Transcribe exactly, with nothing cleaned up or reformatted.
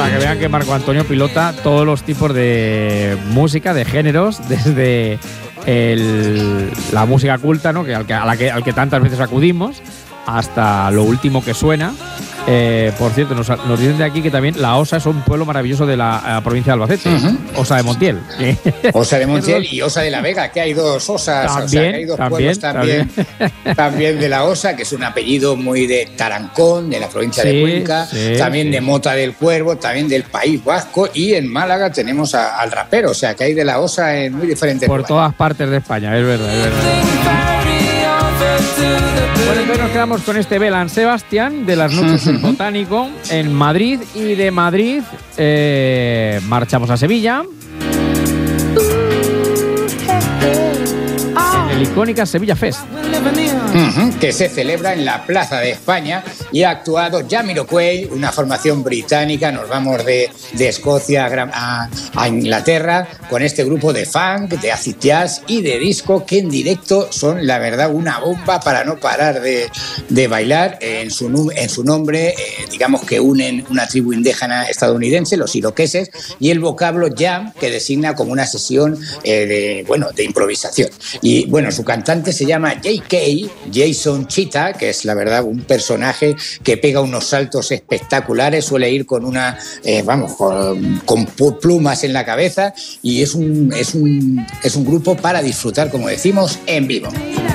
para que vean que Marco Antonio pilota todos los tipos de música, de géneros, desde el, la música culta, ¿no? que, al, que, a la que, al que tantas veces acudimos, hasta lo último que suena. Eh, por cierto, nos, nos dicen de aquí que también La Osa es un pueblo maravilloso de la, la provincia de Albacete. Uh-huh. Osa de Montiel. Osa de Montiel y Osa de la Vega, que hay dos osas. También, o sea, que hay dos también, pueblos también, también. también de La Osa, que es un apellido muy de Tarancón, de la provincia sí, de Cuenca, sí, también sí. de Mota del Cuervo, también del País Vasco, y en Málaga tenemos a, al rapero, o sea, que hay de La Osa en muy diferentes Por lugares. todas partes de España, es verdad, es verdad. Bueno, entonces nos quedamos con este Belan Sebastián de las noches del Botánico en Madrid, y de Madrid eh, marchamos a Sevilla. En el icónica Sevilla Fest. Uh-huh, que se celebra en la Plaza de España y ha actuado Jamiroquai, una formación británica. Nos vamos de, de Escocia a, a Inglaterra con este grupo de funk, de acid jazz y de disco, que en directo son, la verdad, una bomba para no parar de, de bailar. En su, en su nombre, eh, digamos que unen una tribu indígena estadounidense, los iroqueses, y el vocablo jam, que designa como una sesión eh, de, bueno, de improvisación. Y bueno, su cantante se llama J K, Jason Chita, que es la verdad un personaje que pega unos saltos espectaculares, suele ir con una, eh, vamos, con, con plumas en la cabeza, y es un, es un, es un grupo para disfrutar, como decimos, en vivo.